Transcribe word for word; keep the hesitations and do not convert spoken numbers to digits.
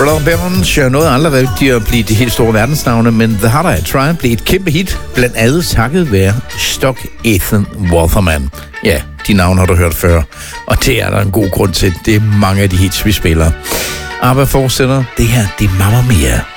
Brother Bevan nåede aldrig rigtig at blive de helt store verdensnavne, men The Harder I Try blev et kæmpe hit, blandt andet takket være Stock Ethan Waterman. Ja, de navne har du hørt før, og det er der en god grund til. Det er mange af de hits, vi spiller. ABBA fortsætter. Det her, det er Mamma Mia.